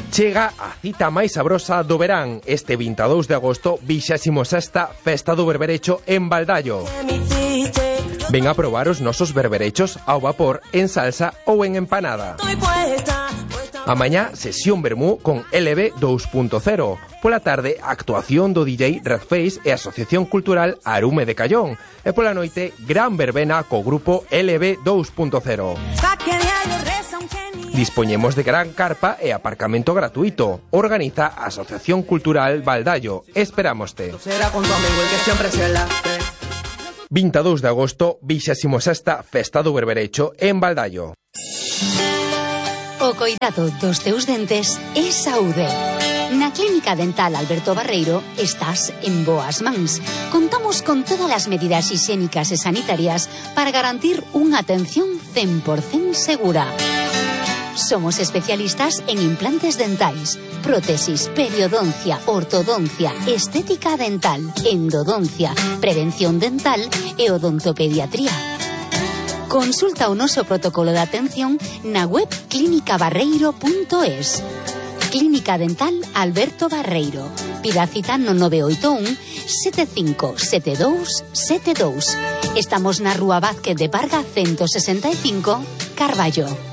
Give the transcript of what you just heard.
Chega a cita máis sabrosa do verán. Este 22 de agosto, 26ª Festa do Berberecho en Baldallo. Ven a probar os nosos berberechos ao vapor, en salsa ou en empanada. Amañá, sesión vermú con LB 2.0. Pola tarde, actuación do DJ Redface e Asociación Cultural Arume de Callón. E pola noite, gran verbena co grupo LB 2.0. Dispoñemos de gran carpa e aparcamento gratuito. Organiza a Asociación Cultural Baldallo. Esperámoste. 22 de agosto, 26ª Festa do Berberecho en Baldallo. O coidado dos teus dentes é saúde. Na Clínica Dental Alberto Barreiro estás en boas mans. Contamos con todas as medidas higiénicas e sanitarias para garantir unha atención 100% segura. Somos especialistas en implantes dentais, prótesis, periodoncia, ortodoncia, estética dental, endodoncia, prevención dental e odontopediatría. Consulta o noso protocolo de atención na web clinicabarreiro.es. Clínica Dental Alberto Barreiro. Pida cita no 981 7572 72. Estamos na Rúa Vázquez de Parga 165, Carballo.